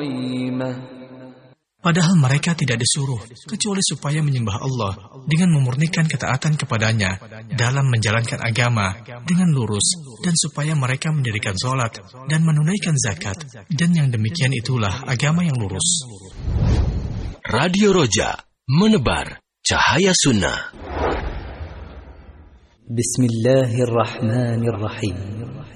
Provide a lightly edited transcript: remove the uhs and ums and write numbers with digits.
Padahal mereka tidak disuruh kecuali supaya menyembah Allah dengan memurnikan ketaatan kepadanya dalam menjalankan agama dengan lurus dan supaya mereka mendirikan sholat dan menunaikan zakat, dan yang demikian itulah agama yang lurus. Radio Roja, menebar cahaya sunnah. Bismillahirrahmanirrahim.